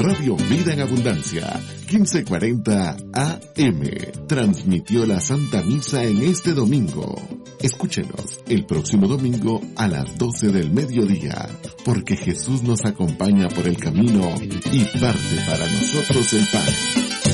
Radio Vida en Abundancia, 1540 AM, transmitió la Santa Misa en este domingo. Escúchenos el próximo domingo a las 12 del mediodía, porque Jesús nos acompaña por el camino y parte para nosotros el pan.